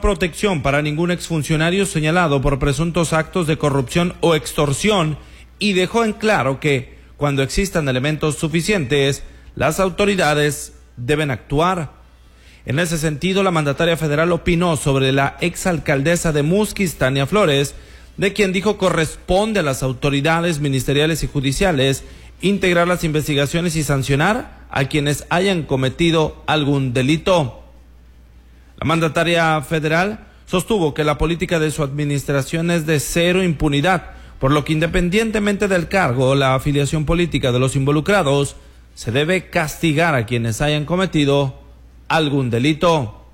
protección para ningún exfuncionario señalado por presuntos actos de corrupción o extorsión y dejó en claro que, cuando existan elementos suficientes, las autoridades deben actuar. En ese sentido, la mandataria federal opinó sobre la exalcaldesa de Musquis, Tania Flores, de quien dijo corresponde a las autoridades ministeriales y judiciales integrar las investigaciones y sancionar a quienes hayan cometido algún delito. La mandataria federal sostuvo que la política de su administración es de cero impunidad, por lo que independientemente del cargo o la afiliación política de los involucrados, se debe castigar a quienes hayan cometido algún delito.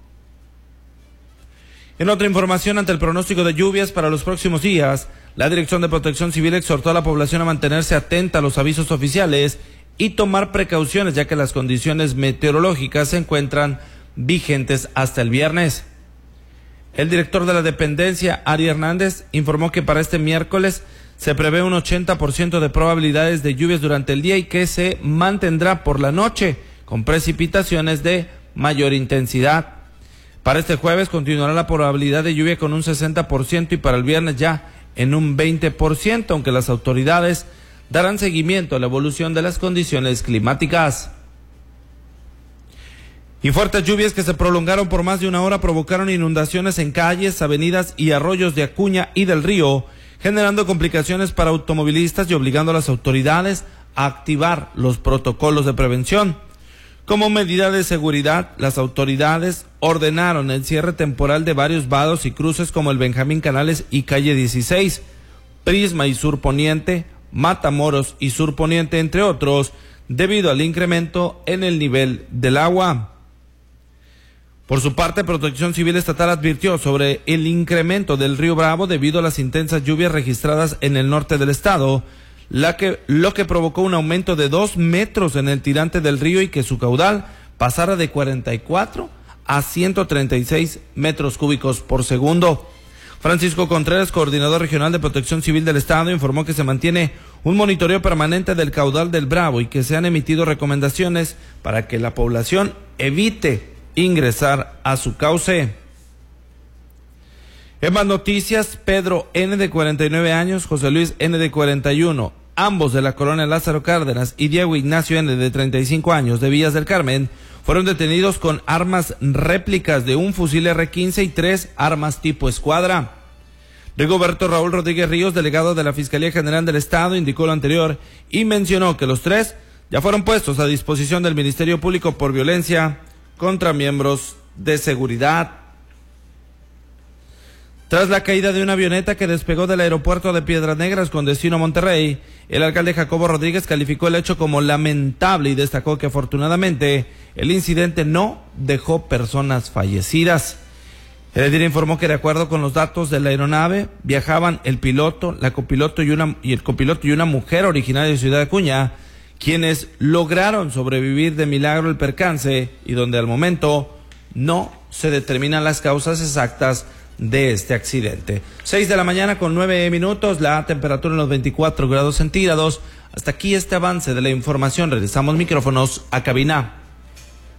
En otra información, ante el pronóstico de lluvias para los próximos días, la Dirección de Protección Civil exhortó a la población a mantenerse atenta a los avisos oficiales y tomar precauciones, ya que las condiciones meteorológicas se encuentran vigentes hasta el viernes. El director de la dependencia, Ari Hernández, informó que para este miércoles se prevé un 80% de probabilidades de lluvias durante el día y que se mantendrá por la noche, con precipitaciones de mayor intensidad. Para este jueves continuará la probabilidad de lluvia con un 60% y para el viernes ya en un 20%, aunque las autoridades darán seguimiento a la evolución de las condiciones climáticas. Y fuertes lluvias que se prolongaron por más de una hora provocaron inundaciones en calles, avenidas y arroyos de Acuña y del Río, generando complicaciones para automovilistas y obligando a las autoridades a activar los protocolos de prevención. Como medida de seguridad, las autoridades ordenaron el cierre temporal de varios vados y cruces como el Benjamín Canales y Calle 16, Prisma y Sur Poniente, Matamoros y Sur Poniente, entre otros, debido al incremento en el nivel del agua. Por su parte, Protección Civil Estatal advirtió sobre el incremento del río Bravo debido a las intensas lluvias registradas en el norte del estado, lo que provocó un aumento de 2 metros en el tirante del río y que su caudal pasara de 44 a 136 metros cúbicos por segundo. Francisco Contreras, coordinador regional de Protección Civil del Estado, informó que se mantiene un monitoreo permanente del caudal del Bravo y que se han emitido recomendaciones para que la población evite ingresar a su cauce. En más noticias, Pedro N., de 49 años, José Luis N., de 41, ambos de la colonia Lázaro Cárdenas, y Diego Ignacio N., de 35 años, de Villas del Carmen, fueron detenidos con armas réplicas de un fusil R-15 y 3 armas tipo escuadra. Rigoberto Raúl Rodríguez Ríos, delegado de la Fiscalía General del Estado, indicó lo anterior y mencionó que los 3 ya fueron puestos a disposición del Ministerio Público por violencia contra miembros de seguridad. Tras la caída de una avioneta que despegó del aeropuerto de Piedras Negras con destino a Monterrey, el alcalde Jacobo Rodríguez calificó el hecho como lamentable y destacó que afortunadamente el incidente no dejó personas fallecidas. El edil informó que de acuerdo con los datos de la aeronave viajaban el piloto, el copiloto y una mujer originaria de Ciudad Acuña, quienes lograron sobrevivir de milagro el percance y donde al momento no se determinan las causas exactas de este accidente. 6 de la mañana con 9 minutos, la temperatura en los 24 grados centígrados. Hasta aquí este avance de la información. Regresamos micrófonos a cabina.